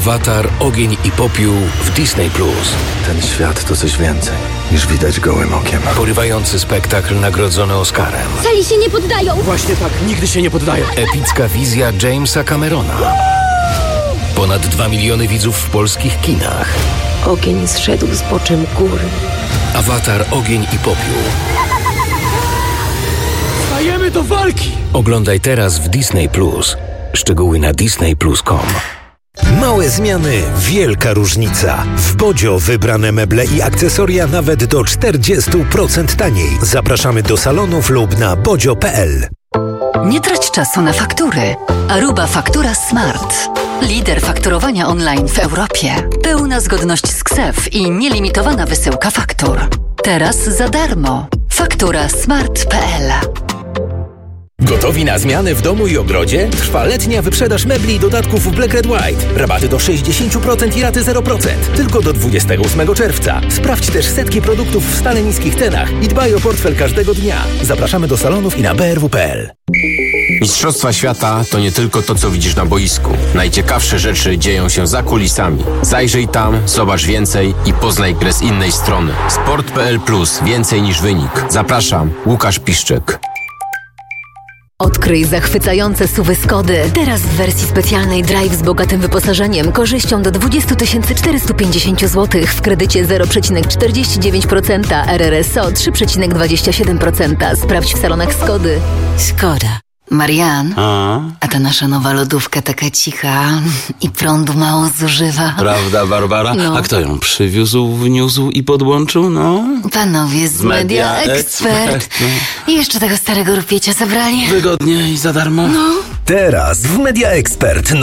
Awatar, Ogień i Popiół w Disney+. Ten świat to coś więcej niż widać gołym okiem. Porywający spektakl nagrodzony Oscarem. Sali się nie poddają! Właśnie tak, nigdy się nie poddają. Epicka wizja Jamesa Camerona. Ponad 2 miliony widzów w polskich kinach. Ogień zszedł z boczem góry. Awatar, Ogień i Popiół. Stajemy do walki! Oglądaj teraz w Disney+. Szczegóły na disneyplus.com. Małe zmiany, wielka różnica. W Bodzio wybrane meble i akcesoria nawet do 40% taniej. Zapraszamy do salonów lub na bodzio.pl. Nie trać czasu na faktury. Aruba Faktura Smart. Lider fakturowania online w Europie. Pełna zgodność z KSEF i nielimitowana wysyłka faktur. Teraz za darmo. fakturasmart.pl. Gotowi na zmiany w domu i ogrodzie? Trwa letnia wyprzedaż mebli i dodatków w Black Red White. Rabaty do 60% i raty 0%. Tylko do 28 czerwca. Sprawdź też setki produktów w stale niskich cenach i dbaj o portfel każdego dnia. Zapraszamy do salonów i na brw.pl. Mistrzostwa świata to nie tylko to, co widzisz na boisku. Najciekawsze rzeczy dzieją się za kulisami. Zajrzyj tam, zobacz więcej i poznaj grę z innej strony. Sport.pl Plus. Więcej niż wynik. Zapraszam, Łukasz Piszczek. Odkryj zachwycające SUV-y Skody. Teraz w wersji specjalnej Drive z bogatym wyposażeniem, korzyścią do 20 450 zł w kredycie 0,49%, RRSO 3,27%. Sprawdź w salonach Skody. Szkoda. Marian, a ta nasza nowa lodówka taka cicha i prądu mało zużywa. Prawda, Barbara? No. A kto ją przywiózł, wniósł i podłączył? No, Panowie z Media Expert. I jeszcze tego starego rupiecia zabrali. wygodnie i za darmo. Teraz w Media Expert